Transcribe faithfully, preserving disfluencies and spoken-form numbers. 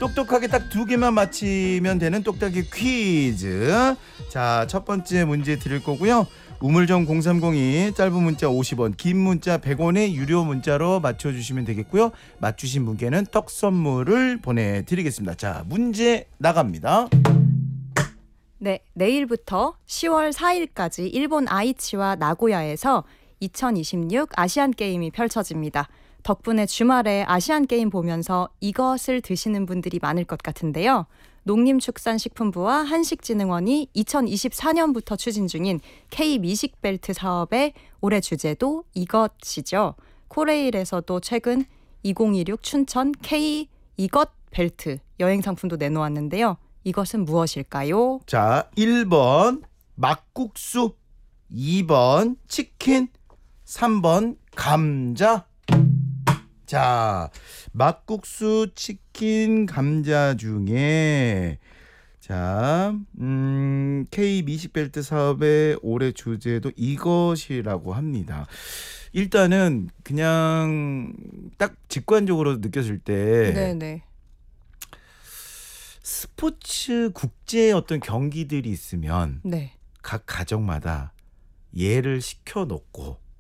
똑똑하게 딱 두 개만 맞히면 되는 똑딱이 퀴즈. 자, 첫 번째 문제 드릴 거고요. 우물정 공삼공이 짧은 문자 오십 원, 긴 문자 백 원의 유료 문자로 맞춰주시면 되겠고요. 맞추신 분께는 떡 선물을 보내드리겠습니다. 자, 문제 나갑니다. 네, 내일부터 시월 사일까지 일본 아이치와 나고야에서 이천이십육 아시안게임이 펼쳐집니다. 덕분에 주말에 아시안게임 보면서 이것을 드시는 분들이 많을 것 같은데요. 농림축산식품부와 한식진흥원이 이천이십사 년부터 추진 중인 K 미식벨트 사업의 올해 주제도 이것이죠. 코레일에서도 최근 이천이십육 춘천 K 이것 벨트 여행 상품도 내놓았는데요. 이것은 무엇일까요? 자, 일 번 막국수, 이 번 치킨, 삼 번 감자. 자, 막국수, 치킨, 감자 중에 자, 음, K 미식벨트 사업의 올해 주제도 이것이라고 합니다. 일단은 그냥 딱 직관적으로 느꼈을 때 네네. 스포츠 국제 어떤 경기들이 있으면 네. 각 가정마다 예를 시켜놓고